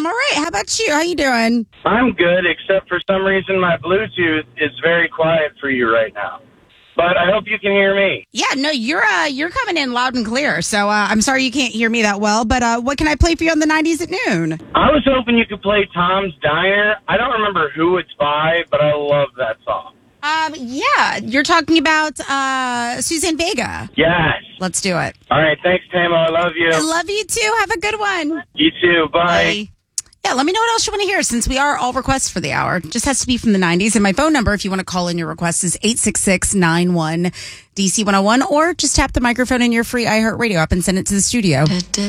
I'm all right. How about you? How you doing? I'm good, except for some reason my Bluetooth is very quiet for you right now. But I hope you can hear me. Yeah, no, you're coming in loud and clear. So I'm sorry you can't hear me that well. But what can I play for you on the 90s at noon? I was hoping you could play Tom's Diner. I don't remember who it's by, but I love that song. Yeah, you're talking about Suzanne Vega. Yes. Let's do it. All right, thanks, Tamo. I love you. I love you too. Have a good one. You too. Bye. Yeah, let me know what else you want to hear since we are all requests for the hour. Just has to be from the 90s. And my phone number, if you want to call in your request, is 866-91-DC101, or just tap the microphone in your free iHeartRadio app and send it to the studio.